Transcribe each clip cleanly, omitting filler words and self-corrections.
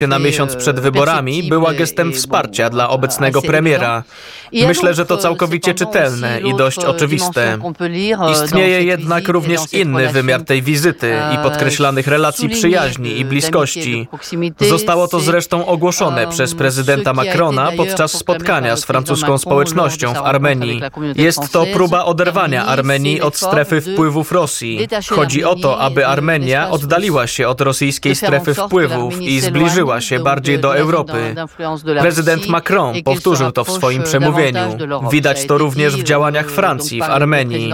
na miesiąc przed wyborami była gestem wsparcia dla obecnego premiera. Myślę, że to całkowicie czytelne i dość oczywiste. Istnieje jednak również inny wymiar tej wizyty i podkreślanych relacji przyjaźni i bliskości. Zostało to zresztą ogłoszone przez prezydenta Macrona podczas spotkania z francuską społecznością w Armenii. Jest to próba oderwania Armenii od strefy wpływów Rosji. Chodzi o to, aby Armenia oddaliła się od rosyjskiej strefy wpływów i zbliżyła się bardziej do Europy. Prezydent Macron powtórzył to w swoim przemówieniu. Widać to również w działaniach Francji w Armenii.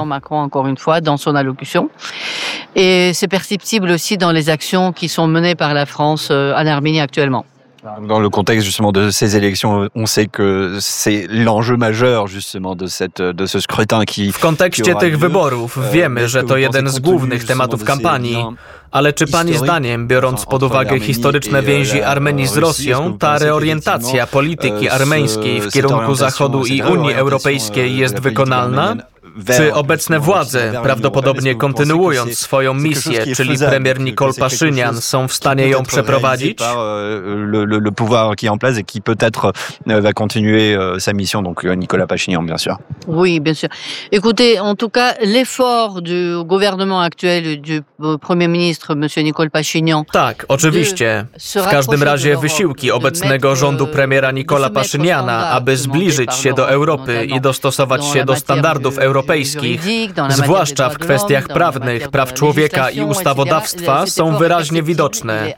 Et c'est perceptible aussi dans les actions qui sont menées par la France en Arménie actuellement. Dans le contexte justement de ces élections, on sait que c'est l'enjeu majeur justement de ce scrutin qui... W kontekście tych wyborów wiemy, że to jeden z głównych tematów kampanii. Ale czy pani zdaniem, biorąc pod uwagę historyczne więzi Armenii z Rosją, ta reorientacja polityki armeńskiej w kierunku Zachodu i Unii Europejskiej jest wykonalna? Czy obecne władze, prawdopodobnie kontynuując swoją misję, czyli premier Nicole Pashinyan, są w stanie ją przeprowadzić? Le pouvoir qui est en place et qui peut-être va continuer sa mission, donc Nicolas Pashinyan, bien sûr. Oui, bien sûr. Écoutez, en tout cas, l'effort du gouvernement actuel du premier ministre, monsieur Nicole Pashinyan. Tak, oczywiście. W każdym razie wysiłki obecnego rządu premiera Nicola Paszyniana, aby zbliżyć się do Europy i dostosować się do standardów europejskich, zwłaszcza w kwestiach prawnych, praw człowieka i ustawodawstwa, są wyraźnie widoczne.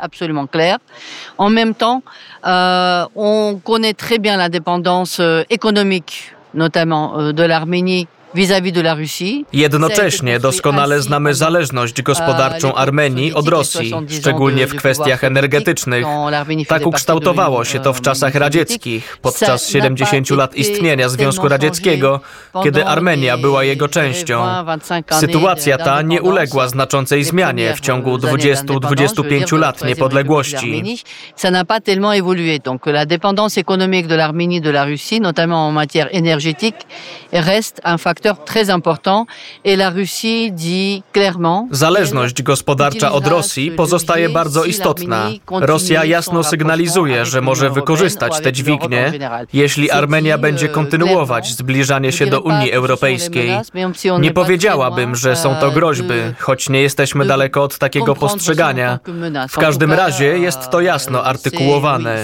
En même temps, on connaît très bien la dépendance économique, notamment de l'Arménie vis-à-vis de la Russie. Jednocześnie doskonale znamy zależność gospodarczą Armenii od Rosji, szczególnie w kwestiach energetycznych. Tak ukształtowało się to w czasach radzieckich, podczas 70 lat istnienia Związku Radzieckiego, kiedy Armenia była jego częścią. Sytuacja ta nie uległa znaczącej zmianie w ciągu 20-25 lat niepodległości. Ça n'a pas tellement évolué. Donc la dépendance économique de l'Arménie de la Russie, notamment en matière énergétique, reste un facteur très important et la Russie dit clairement. Zależność gospodarcza od Rosji pozostaje bardzo istotna. Rosja jasno sygnalizuje, że może wykorzystać te dźwignie, jeśli Armenia będzie kontynuować zbliżanie się do Unii Europejskiej. Nie powiedziałabym, że są to groźby, choć nie jesteśmy daleko od takiego postrzegania. W każdym razie jest to jasno artykułowane.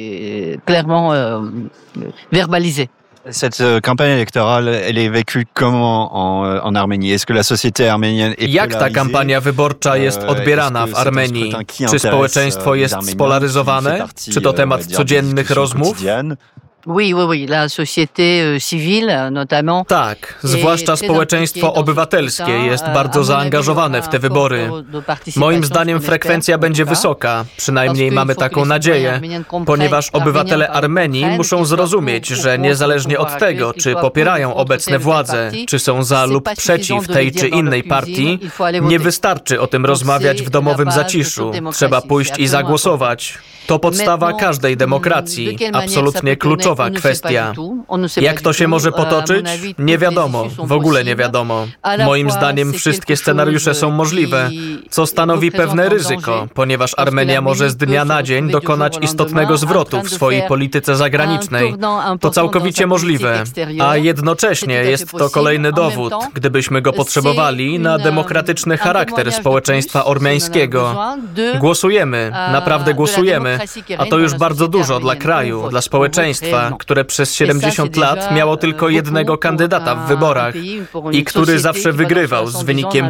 Cette campagne électorale, elle est vécue comment en Arménie? Est-ce que la société arménienne est Jak ta kampania wyborcza jest odbierana w Armenii? Czy społeczeństwo jest spolaryzowane? Czy to temat codziennych rozmów? Oui, la société civile notamment. Tak, zwłaszcza społeczeństwo obywatelskie jest bardzo zaangażowane w te wybory. Moim zdaniem frekwencja będzie wysoka, przynajmniej mamy taką nadzieję, ponieważ obywatele Armenii muszą zrozumieć, że niezależnie od tego, czy popierają obecne władze, czy są za lub przeciw tej czy innej partii, nie wystarczy o tym rozmawiać w domowym zaciszu. Trzeba pójść i zagłosować. To podstawa każdej demokracji, absolutnie kluczowa kwestia. Jak to się może potoczyć? Nie wiadomo, w ogóle nie wiadomo. Moim zdaniem wszystkie scenariusze są możliwe, co stanowi pewne ryzyko, ponieważ Armenia może z dnia na dzień dokonać istotnego zwrotu w swojej polityce zagranicznej. To całkowicie możliwe, a jednocześnie jest to kolejny dowód, gdybyśmy go potrzebowali, na demokratyczny charakter społeczeństwa ormiańskiego. Głosujemy, naprawdę głosujemy, a to już bardzo dużo dla kraju, dla społeczeństwa, które przez 70 lat miało tylko jednego kandydata w wyborach i który zawsze wygrywał z wynikiem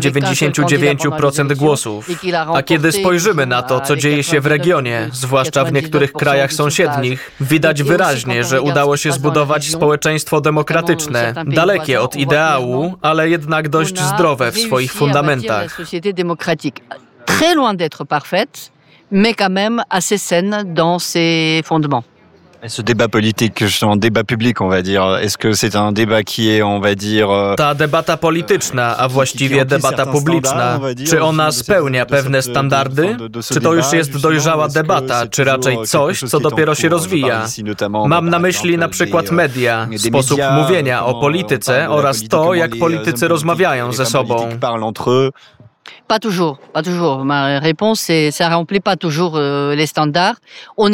99% głosów. A kiedy spojrzymy na to, co dzieje się w regionie, zwłaszcza w niektórych krajach sąsiednich, widać wyraźnie, że udało się zbudować społeczeństwo demokratyczne, dalekie od ideału, ale jednak dość zdrowe w swoich fundamentach. Très loin d'être parfaite, mais quand même assez saine dans ses fondements. Ce débat politique, justement, débat public, on va dire, est-ce que c'est un débat qui est, on va dire... Ta debata polityczna, a właściwie debata publiczna, czy ona spełnia pewne standardy? Czy to już jest dojrzała debata, czy raczej coś, co dopiero się rozwija? Mam na myśli na przykład media, sposób mówienia o polityce oraz to, jak politycy rozmawiają ze sobą. Pas toujours, pas toujours. Ma réponse, c'est ça remplit pas toujours les standards.